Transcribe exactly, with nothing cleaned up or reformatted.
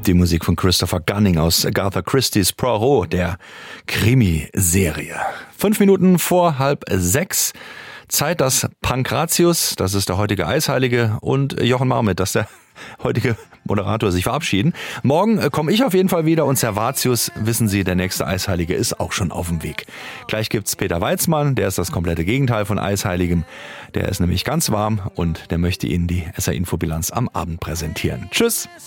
Die Musik von Christopher Gunning aus Agatha Christie's Poirot, der Krimiserie. Fünf Minuten vor halb sechs. Zeit, dass Pankratius, das ist der heutige Eisheilige, und Jochen Marmit, das ist der heutige Moderator, sich verabschieden. Morgen komme ich auf jeden Fall wieder und Servatius, wissen Sie, der nächste Eisheilige ist auch schon auf dem Weg. Gleich gibt's Peter Weizmann, der ist das komplette Gegenteil von Eisheiligem. Der ist nämlich ganz warm und der möchte Ihnen die S R-Infobilanz am Abend präsentieren. Tschüss!